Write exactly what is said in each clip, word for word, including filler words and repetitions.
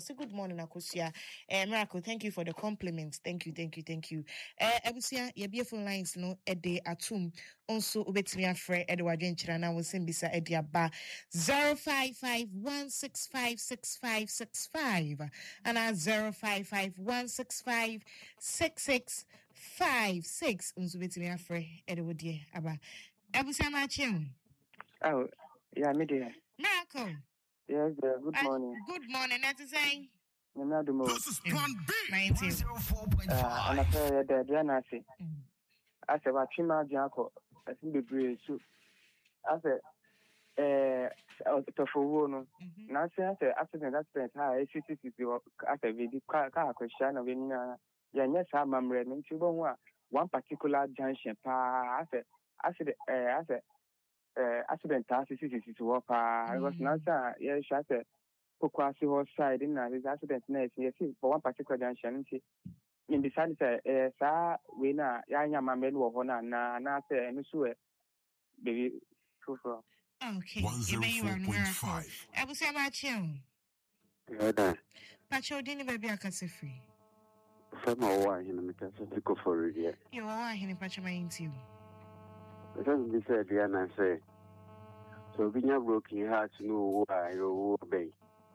Say good morning, Akosia. Uh, Miracle, thank you for the compliments. Thank you, thank you, thank you. Uh, Abusia, your beautiful lines, no, Ede Atum. Also, Ubetimi Afre, Ede Wajenchira, na Wisim Bisa Ede Aba. zero five five one six five six five six five. And uh, zero five five one six five six six five six. Unso Ubetimi Afre, Ede Wodie Aba. Abusia Machim. Oh, yeah, me dear. Miracle. Yes, dear. Good morning. Uh, good morning, that's the same. This is Plan B. one oh four point five. Uh, and I say that dear Nancy. I said, what Chima Janko, I think the bridge. I said, eh, to for one. Now, say, I said, accident that spent high C C T V. I said, we did car question of in yes, I'm remembering to one particular junction. Pa, I said, I said, I said, uh, accident has C C T V to work. I was not, yes, I said. Pokwasi horse side in this accident next yes for one particular junction in the side say sa we na yanya mamen wo hona na na say enu so baby true for okay one oh four point five Abusia Machim Eda Pacho dini baby akase free Fema wa hina mikasa tiko for it yeah yo wa hina Pacho ma inti because be said yeah na say so binya broken heart no wa yo bay.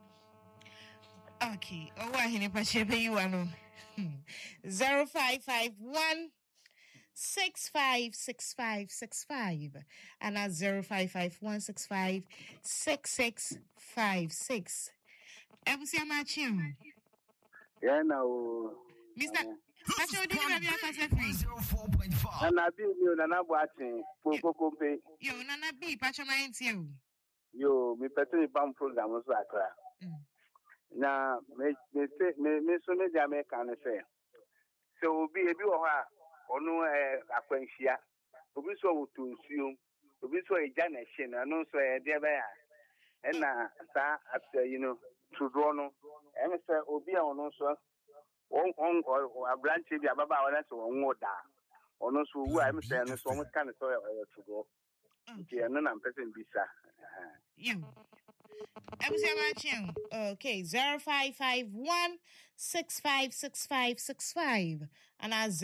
Okay, oh, why he Pacho pay you ano zero five five one six five six five six five and at zero five five one six five six six five six. Abusia Machim. Yeah, now, Mister Pacho dini baby akase free one oh four point five. And I be you na watching Popo Kompe. Yo, Nana B, Pacho ma inti yo. Yo, me person bam program so akra. Na me me me me so me jame kan say. So obi ebi wo ha onu eh akwanhia. Obi so wotu nsuo. Obi so eja na hye na no so e de be ya. E na sa after you know to draw no. E say obi a onu so on on abranche bi ababa wona so won woda. Onu so wu a me say no so mo kan so to go. Okay, no na person bisa. You. Okay, zero five five one six five six five six five and I